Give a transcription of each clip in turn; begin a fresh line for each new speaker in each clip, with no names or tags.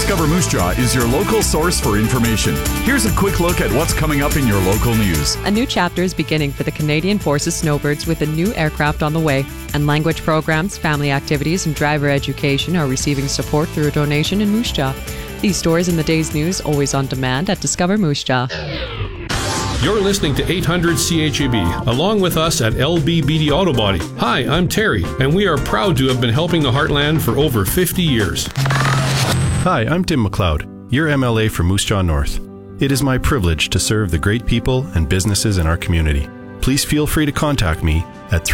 Discover Moose Jaw is your local source for information. Here's a quick look at what's coming up in your local news.
A new chapter is beginning for the Canadian Forces Snowbirds with a new aircraft on the way. And language programs, family activities, and driver education are receiving support through a donation in Moose Jaw. These stories in the day's news, always on demand at Discover Moose Jaw.
You're listening to 800 CHAB, along with us at LBBD Auto Body. Hi, I'm Terry, and we are proud to have been helping the Heartland for over 50 years.
Hi, I'm Tim McLeod, your MLA for Moose Jaw North. It is my privilege to serve the great people and businesses in our community. Please feel free to contact me at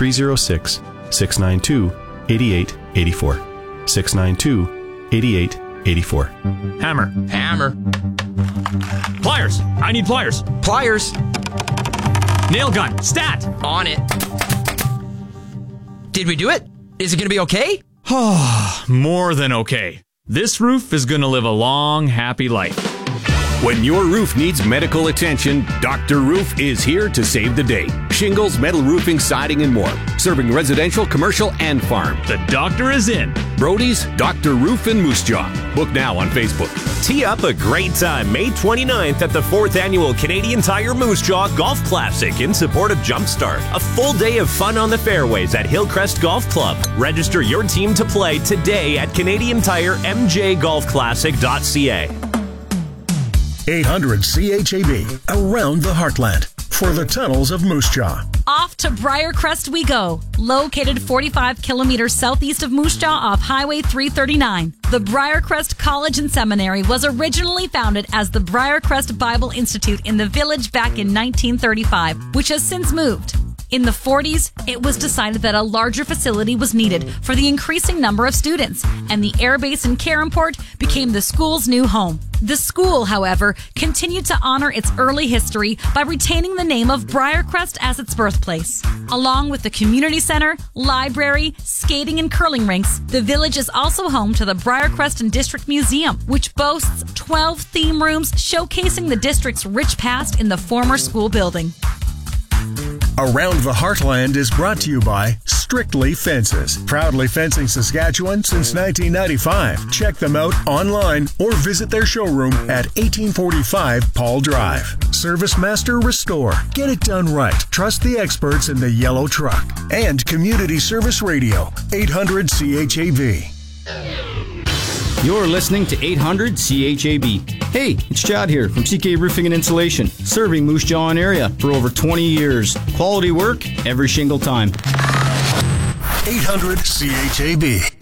306-692-8884. 692-8884.
Hammer.
Pliers! I need pliers.
Pliers.
Nail gun. Stat!
On it. Did we do it? Is it going to be okay?
More than okay. This roof is going to live a long, happy life.
When your roof needs medical attention, Dr. Roof is here to save the day. Shingles, metal roofing, siding, and more. Serving residential, commercial, and farm.
The doctor is in.
Brody's Dr. Roof in Moose Jaw. Book now on Facebook.
Tee up a great time May 29th at the 4th Annual Canadian Tire Moose Jaw Golf Classic in support of Jumpstart. A full day of fun on the fairways at Hillcrest Golf Club. Register your team to play today at CanadianTireMJGolfClassic.ca.
800 CHAB, around the Heartland, for the tunnels of Moose Jaw.
Off to Briarcrest we go. Located 45 kilometers southeast of Moose Jaw off Highway 339. The Briarcrest College and Seminary was originally founded as the Briarcrest Bible Institute in the village back in 1935, which has since moved. In the 40s, it was decided that a larger facility was needed for the increasing number of students, and the airbase in Karimport became the school's new home. The school, however, continued to honor its early history by retaining the name of Briarcrest as its birthplace. Along with the community center, library, skating, and curling rinks, the village is also home to the Briarcrest and District Museum, which boasts 12 theme rooms showcasing the district's rich past in the former school building.
Around the Heartland is brought to you by Strictly Fences. Proudly fencing Saskatchewan since 1995. Check them out online or visit their showroom at 1845 Paul Drive. Service Master Restore. Get it done right. Trust the experts in the yellow truck. And Community Service Radio, 800 CHAB.
You're listening to 800 CHAB. Hey, it's Chad here from CK Roofing and Insulation, serving Moose Jaw and area for over 20 years. Quality work every shingle time.
800 CHAB.